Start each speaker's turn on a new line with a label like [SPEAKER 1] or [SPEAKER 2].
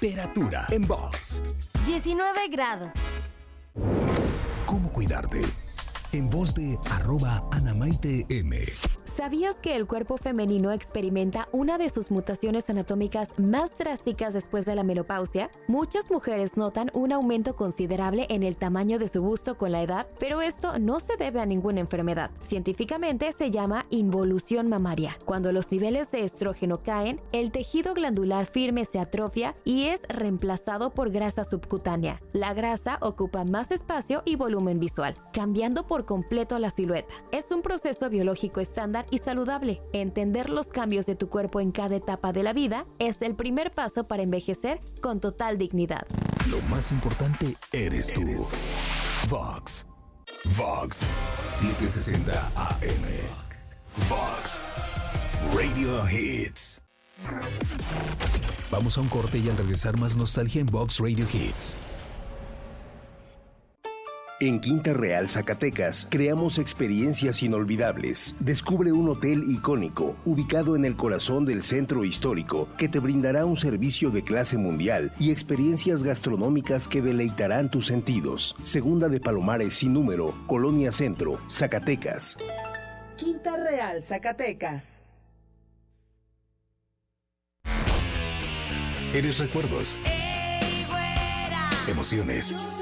[SPEAKER 1] Temperatura en Vox.
[SPEAKER 2] 19 grados.
[SPEAKER 1] ¿Cómo cuidarte? En voz de @AnamaiteM.
[SPEAKER 2] ¿Sabías que el cuerpo femenino experimenta una de sus mutaciones anatómicas más drásticas después de la menopausia? Muchas mujeres notan un aumento considerable en el tamaño de su busto con la edad, pero esto no se debe a ninguna enfermedad. Científicamente se llama involución mamaria. Cuando los niveles de estrógeno caen, el tejido glandular firme se atrofia y es reemplazado por grasa subcutánea. La grasa ocupa más espacio y volumen visual, cambiando por completo la silueta. Es un proceso biológico estándar y saludable. Entender los cambios de tu cuerpo en cada etapa de la vida es el primer paso para envejecer con total dignidad.
[SPEAKER 1] Lo más importante eres tú. Vox. Vox 760 AM. Vox Radio Hits. Vamos a un corte y al regresar más nostalgia en Vox Radio Hits.
[SPEAKER 3] En Quinta Real, Zacatecas, creamos experiencias inolvidables. Descubre un hotel icónico, ubicado en el corazón del centro histórico, que te brindará un servicio de clase mundial y experiencias gastronómicas que deleitarán tus sentidos. Segunda de Palomares sin número, Colonia Centro, Zacatecas.
[SPEAKER 4] Quinta Real, Zacatecas.
[SPEAKER 1] Eres recuerdos, emociones,